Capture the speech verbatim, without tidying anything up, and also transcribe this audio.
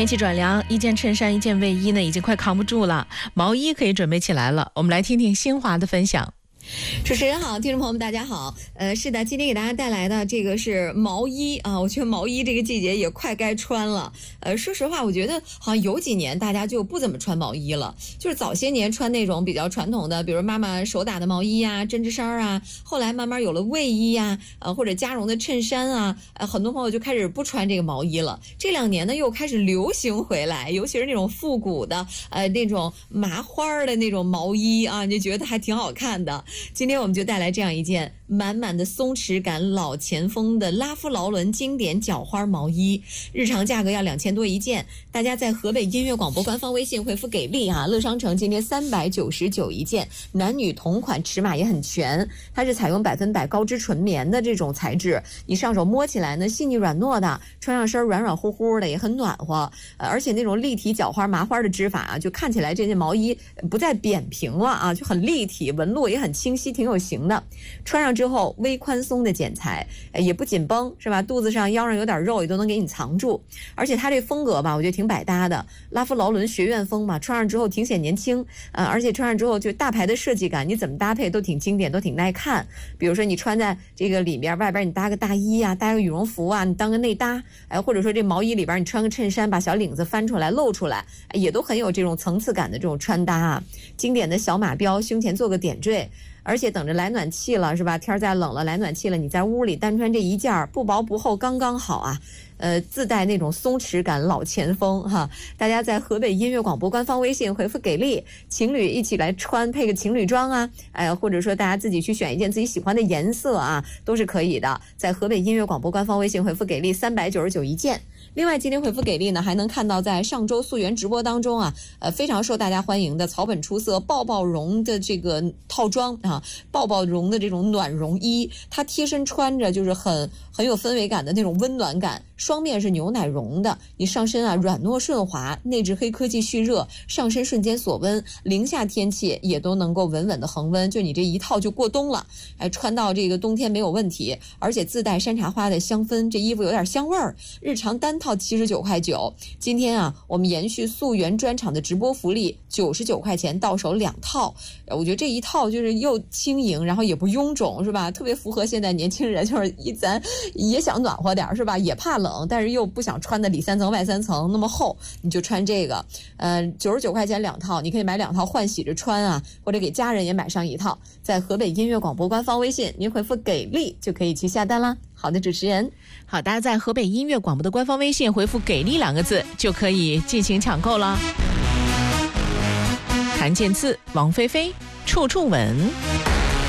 天气转凉，一件衬衫一件卫衣呢已经快扛不住了，毛衣可以准备起来了。我们来听听新华的分享。 主持人好，听众朋友们大家好。呃，是的，今天给大家带来的这个是毛衣啊，我觉得毛衣这个季节也快该穿了。呃，说实话，我觉得好像有几年大家就不怎么穿毛衣了，就是早些年穿那种比较传统的，比如妈妈手打的毛衣呀、针织衫啊，后来慢慢有了卫衣呀，呃或者加绒的衬衫啊，呃很多朋友就开始不穿这个毛衣了。这两年呢又开始流行回来，尤其是那种复古的，呃那种麻花的那种毛衣啊，你就觉得还挺好看的。今天我们就带来这样一件满满的松弛感老前锋的拉夫劳伦经典角花毛衣，日常价格要两千多一件。大家在河北音乐广播官方微信回复给力啊，乐商城今天三百九十九一件，男女同款，尺码也很全。它是采用百分百高织纯棉的这种材质，你上手摸起来呢细腻软糯的，穿上身软软乎乎的，也很暖和。呃、而且那种立体角花麻花的织法啊，就看起来这件毛衣不再扁平了啊，就很立体，纹路也很清晰，挺有型的。穿上之后微宽松的剪裁，也不紧绷，是吧？肚子上腰上有点肉也都能给你藏住。而且它这风格吧，我觉得挺百搭的，拉夫劳伦学院风嘛，穿上之后挺显年轻，呃，而且穿上之后就大牌的设计感，你怎么搭配都挺经典，都挺耐看。比如说你穿在这个里边，外边你搭个大衣啊，搭个羽绒服啊，你当个内搭，哎，或者说这毛衣里边你穿个衬衫，把小领子翻出来露出来，也都很有这种层次感的这种穿搭啊。经典的小马标，胸前做个点缀。而且等着来暖气了，是吧？天再冷了，来暖气了，你在屋里单穿这一件，不薄不厚，刚刚好啊。呃，自带那种松弛感，老前锋哈。大家在河北音乐广播官方微信回复给力，情侣一起来穿，配个情侣装啊，哎，或者说大家自己去选一件自己喜欢的颜色啊，都是可以的。在河北音乐广播官方微信回复给力，三百九十九一件。另外，今天回复给力呢，还能看到在上周溯源直播当中啊，呃，非常受大家欢迎的草本出色抱抱绒的这个套装啊，抱抱绒的这种暖绒衣，它贴身穿着就是很很有氛围感的那种温暖感。双面是牛奶绒的，你上身啊软糯顺滑，内置黑科技蓄热，上身瞬间锁温，零下天气也都能够稳稳的恒温，就你这一套就过冬了，哎，穿到这个冬天没有问题，而且自带山茶花的香氛，这衣服有点香味儿。日常单套七十九块九，今天啊，我们延续溯源专场的直播福利，九十九块钱到手两套。我觉得这一套就是又轻盈，然后也不臃肿，是吧？特别符合现在年轻人，就是一咱也想暖和点，是吧？也怕冷，但是又不想穿的里三层外三层那么厚，你就穿这个。呃，九十九块钱两套，你可以买两套换洗着穿啊，或者给家人也买上一套。在河北音乐广播官方微信，您回复给力就可以去下单啦。好的，主持人， 好，大家在河北音乐广播的官方微信回复给力两个字就可以进行抢购了。谭健次、王菲菲，处处吻。